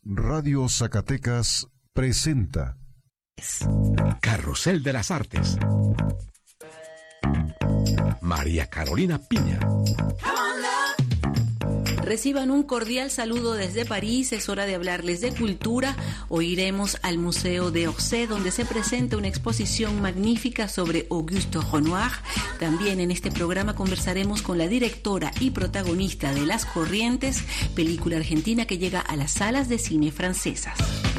Radio Zacatecas presenta Carrusel de las Artes. María Carolina Piña. Reciban un cordial saludo desde París. Es hora de hablarles de cultura. Hoy iremos al Museo de Orsay, donde se presenta una exposición magnífica sobre Auguste Renoir. También en este programa conversaremos con la directora y protagonista de Las Corrientes, película argentina que llega a las salas de cine francesas.